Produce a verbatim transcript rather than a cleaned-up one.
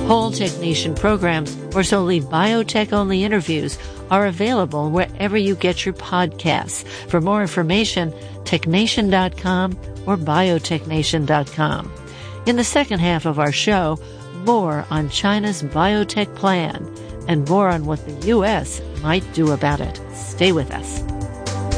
Whole Technician programs or solely biotech-only interviews are available wherever you get your podcasts. For more information, technation dot com or biotechnation dot com. In the second half of our show, more on China's biotech plan and more on what the U S might do about it. Stay with us.